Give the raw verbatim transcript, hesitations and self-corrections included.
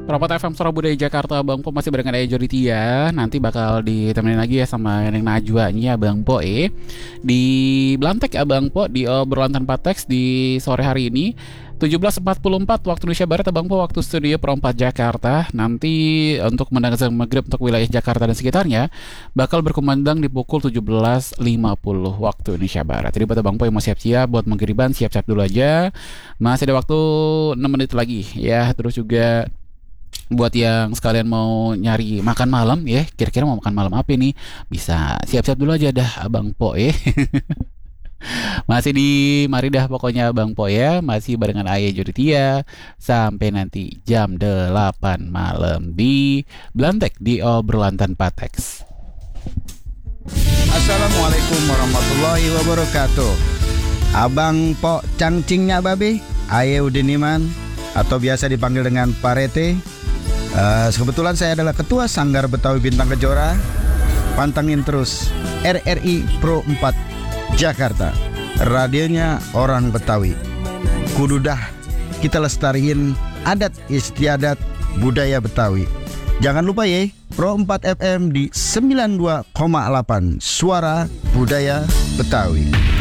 Perapot F M Suara Budaya Jakarta, Bang Po masih barengan Ejo Ditya. Nanti bakal ditemenin lagi ya sama Neng Najwanya Bang Po eh di Blantek ya Bang Po, di obrolan tanpa teks di sore hari ini tujuh belas empat puluh empat waktu Indonesia Barat Bang Po, waktu studio Perempat Jakarta. Nanti untuk mendengar azan maghrib untuk wilayah Jakarta dan sekitarnya bakal berkumandang di pukul tujuh belas lima puluh waktu Indonesia Barat. Jadi buat Bang Po yang mau siap-siap buat maghriban, siap-siap dulu aja. Masih ada waktu enam menit lagi ya. Terus juga buat yang sekalian mau nyari makan malam ya, kira-kira mau makan malam apa nih, bisa siap-siap dulu aja dah Abang Po ya. Masih di mari dah pokoknya Bang Po ya, masih barengan Ayah Joditia sampai nanti jam delapan malam di Blantek di obrolan tanpa teks. Assalamualaikum warahmatullahi wabarakatuh. Abang Po cangcingnya babe, Ayah Udiniman atau biasa dipanggil dengan Parete. Uh, kebetulan saya adalah Ketua Sanggar Betawi Bintang Kejora. Pantangin terus R R I Pro empat Jakarta, radionya orang Betawi. Kudu dah kita lestariin adat istiadat budaya Betawi. Jangan lupa ya, Pro empat F M di sembilan puluh dua koma delapan Suara Budaya Betawi.